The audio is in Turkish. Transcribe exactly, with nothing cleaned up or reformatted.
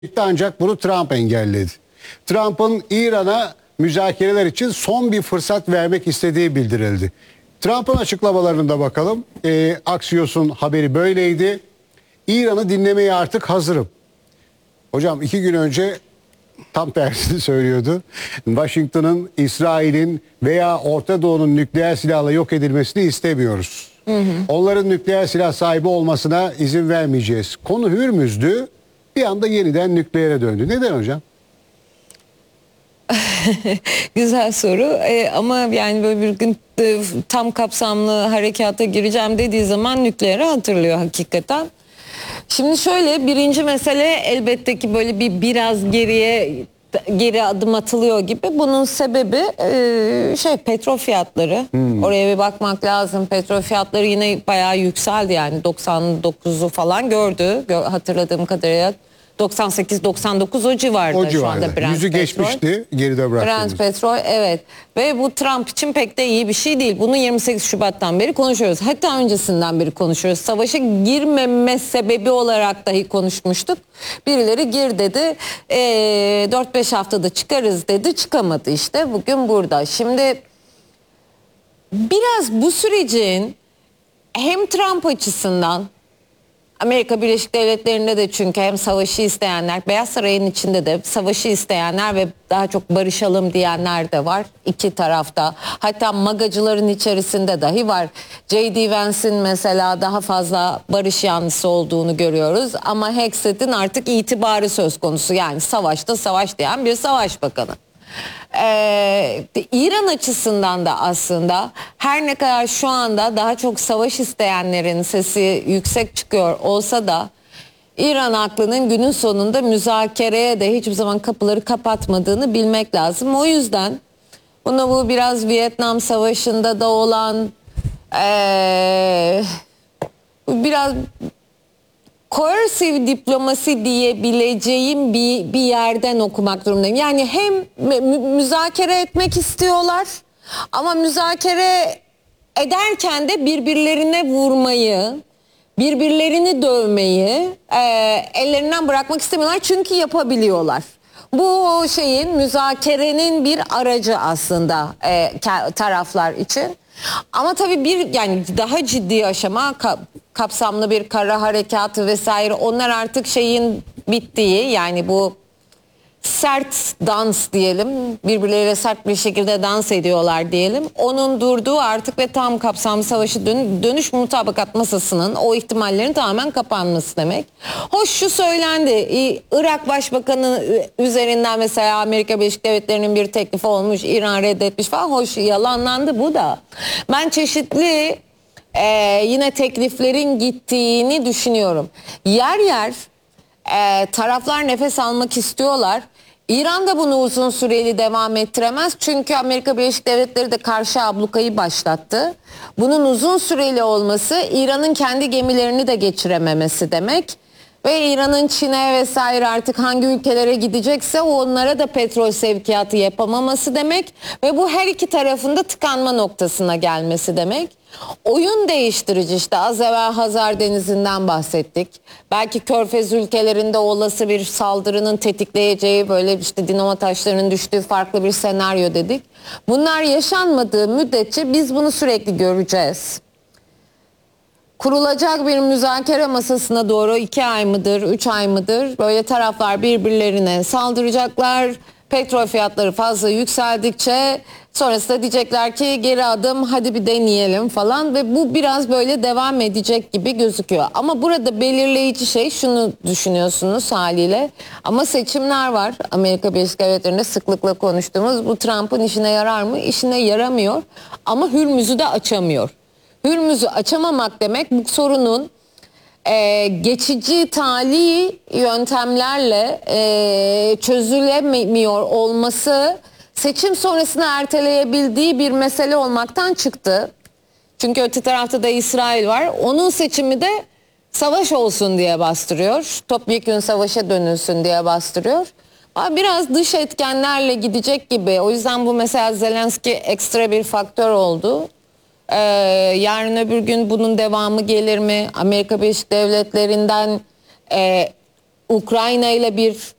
ancak bunu Trump engelledi. Trump'ın İran'a müzakereler için son bir fırsat vermek istediği bildirildi. Trump'ın açıklamalarında bakalım. E, Axios'un haberi böyleydi. İran'ı dinlemeye artık hazırım. Hocam iki gün önce tam tersini söylüyordu. Washington'ın, İsrail'in veya Orta Doğu'nun nükleer silahla yok edilmesini istemiyoruz. Hı hı. Onların nükleer silah sahibi olmasına izin vermeyeceğiz. Konu Hürmüz'dü. Bir anda yeniden nükleere döndü. Neden hocam? Güzel soru ee, ama yani böyle bir gün e, tam kapsamlı harekata gireceğim dediği zaman nükleeri hatırlıyor hakikaten. Şimdi şöyle, birinci mesele elbette ki böyle bir biraz geriye geri adım atılıyor gibi. Bunun sebebi e, şey petrol fiyatları. Hmm. Oraya bir bakmak lazım. Petrol fiyatları yine bayağı yükseldi, yani doksan dokuzu falan gördü Gör, hatırladığım kadarıyla. doksan sekiz doksan dokuz o civarda, o civarda. Şu anda Brent Yüzü petrol. geçmişti, geride bıraktığımız. Brent petrol, evet. Ve bu Trump için pek de iyi bir şey değil. Bunu yirmi sekiz Şubat'tan beri konuşuyoruz. Hatta öncesinden beri konuşuyoruz. Savaşa girmeme sebebi olarak dahi konuşmuştuk. Birileri gir dedi. E, dört beş haftada çıkarız dedi. Çıkamadı işte. Bugün burada. Şimdi biraz bu sürecin hem Trump açısından, Amerika Birleşik Devletleri'nde de, çünkü hem savaşı isteyenler, Beyaz Saray'ın içinde de savaşı isteyenler ve daha çok barışalım diyenler de var iki tarafta. Hatta magacıların içerisinde dahi var. J D Vance'in mesela daha fazla barış yanlısı olduğunu görüyoruz. Ama Hexet'in artık itibarı söz konusu. Yani savaşta savaş diyen bir savaş bakanı. Ee, İran açısından da aslında her ne kadar şu anda daha çok savaş isteyenlerin sesi yüksek çıkıyor olsa da İran aklının günün sonunda müzakereye de hiçbir zaman kapıları kapatmadığını bilmek lazım. O yüzden bunu bu biraz Vietnam Savaşı'nda da olan ee, biraz coercive diplomasi diyebileceğim bir, bir yerden okumak durumundayım. Yani hem mü müzakere etmek istiyorlar ama müzakere ederken de birbirlerine vurmayı, birbirlerini dövmeyi e, ellerinden bırakmak istemiyorlar. Çünkü yapabiliyorlar. Bu şeyin, müzakerenin bir aracı aslında e, taraflar için. Ama tabii bir yani daha ciddi aşama, kap, kapsamlı bir kara harekatı vesaire, onlar artık şeyin bittiği, yani bu sert dans diyelim, birbirleriyle sert bir şekilde dans ediyorlar diyelim, onun durduğu artık ve tam kapsamlı savaşı dön, dönüş mutabakat masasının o ihtimallerin tamamen kapanması demek. Hoş, şu söylendi, Irak Başbakanı üzerinden mesela Amerika Birleşik Devletleri'nin bir teklifi olmuş, İran reddetmiş falan, hoş yalanlandı bu da. Ben çeşitli e, yine tekliflerin gittiğini düşünüyorum. Yer yer E, taraflar nefes almak istiyorlar. İran da bunu uzun süreli devam ettiremez. Çünkü Amerika Birleşik Devletleri de karşı ablukayı başlattı. Bunun uzun süreli olması İran'ın kendi gemilerini de geçirememesi demek. Ve İran'ın Çin'e vesaire artık hangi ülkelere gidecekse onlara da petrol sevkiyatı yapamaması demek. Ve bu her iki tarafında tıkanma noktasına gelmesi demek. Oyun değiştirici, işte az evvel Hazar Denizi'nden bahsettik. Belki Körfez ülkelerinde olası bir saldırının tetikleyeceği, böyle işte dinamo taşlarının düştüğü farklı bir senaryo dedik. Bunlar yaşanmadığı müddetçe biz bunu sürekli göreceğiz. Kurulacak bir müzakere masasına doğru iki ay mıdır, üç ay mıdır böyle taraflar birbirlerine saldıracaklar. Petrol fiyatları fazla yükseldikçe sonrasında diyecekler ki geri adım, hadi bir deneyelim falan, ve bu biraz böyle devam edecek gibi gözüküyor. Ama burada belirleyici şey, şunu düşünüyorsunuz haliyle, ama seçimler var Amerika Birleşik Devletleri'nde, sıklıkla konuştuğumuz, bu Trump'ın işine yarar mı? İşine yaramıyor ama Hürmüz'ü de açamıyor. Hürmüz'ü açamamak demek, bu sorunun e, geçici tali yöntemlerle e, çözülemiyor olması, seçim sonrasını erteleyebildiği bir mesele olmaktan çıktı. Çünkü öte tarafta da İsrail var. Onun seçimi de savaş olsun diye bastırıyor. Topyekün savaşa dönülsün diye bastırıyor. Ama biraz dış etkenlerle gidecek gibi. O yüzden bu mesela Zelenski ekstra bir faktör oldu. Ee, yarın öbür gün bunun devamı gelir mi? Amerika Birleşik Devletleri'nden e, Ukrayna ile bir